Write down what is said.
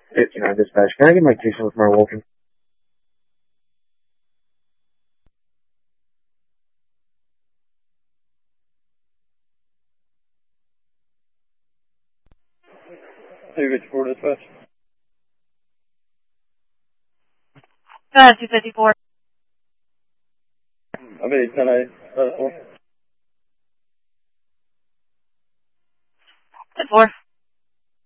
59 dispatch. Can I get my case with Mark Wolkin? Two 54 dispatch. 254. I mean, 10A, 4. 4.